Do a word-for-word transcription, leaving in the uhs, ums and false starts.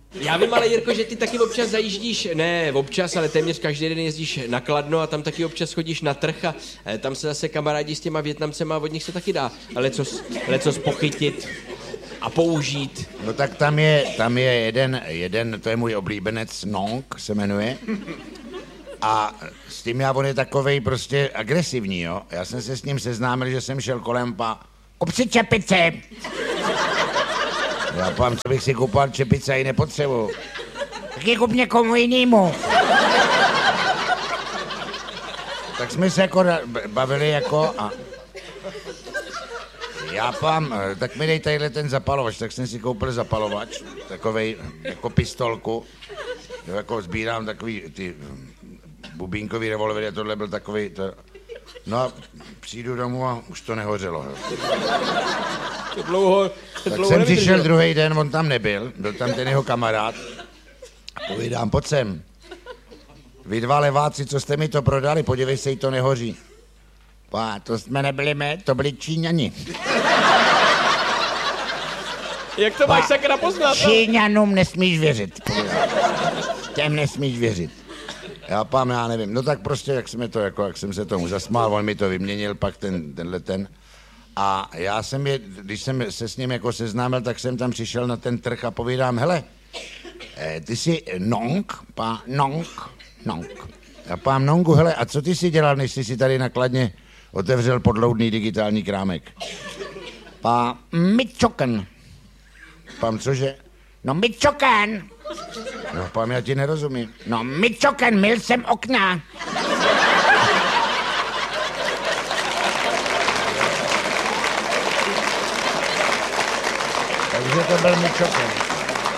Já vím, ale Jirko, že ty taky občas zajíždíš, ne občas, ale téměř každý den jezdíš na Kladno a tam taky občas chodíš na trh a eh, tam se zase kamarádi s těma Vietnamcema a od nich se taky dá lecos, lecos pochytit a použít. No tak tam je, tam je jeden, jeden, to je můj oblíbenec, Nong se jmenuje. A s tím já, on je takovej prostě agresivní, jo. Já jsem se s ním seznámil, že jsem šel kolem pa... Kupci čepice! Já pám, co bych si koupal čepice a ji nepotřebuju. Tak ji kup někomu jinému. Tak jsme se jako bavili jako a... Já pám, tak mi dej tadyhle ten zapalovač, tak jsem si koupil zapalovač, takovej jako pistolku. Jo, jako sbírám takový ty bubínkový revolvery a tohle byl takový, to... No a přijdu domů a už to nehořelo. Jo. To dlouho, to tak dlouho jsem přišel druhý den, on tam nebyl, byl tam ten jeho kamarád. A povídám, pojď sem. Vy dva leváci, co jste mi to prodali, podívej se, jí to nehoří. Pá, to jsme nebyli my, to byli Číňani. Jak to máš sakra poznat? Číňanům nesmíš věřit. Těm nesmíš věřit. Já pám, já nevím. No tak prostě, jak jsme to, jako, jak jsem se tomu zasmál, on mi to vyměnil, pak ten, tenhle ten. A já jsem je, když jsem se s ním jako seznámil, tak jsem tam přišel na ten trh a povídám, hele, eh, ty jsi Nong, pá, Nong, Nong. Já pám Nongu, hele, a co ty jsi dělal, než jsi si tady na Kladně otevřel podloudný digitální krámek? Pá, Michoacan. Pám, cože? No Michoacan. No, pám, já ti nerozumím. No Michoacan, myl jsem okna. Takže to byl Michoacan.